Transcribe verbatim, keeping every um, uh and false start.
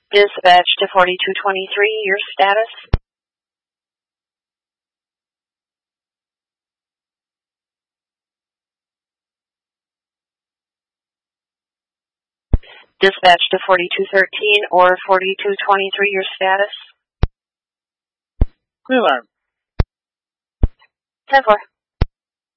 Dispatch to forty-two twenty-three, your status? Dispatch to forty-two thirteen or forty-two twenty-three, your status? Clear alarm. ten four.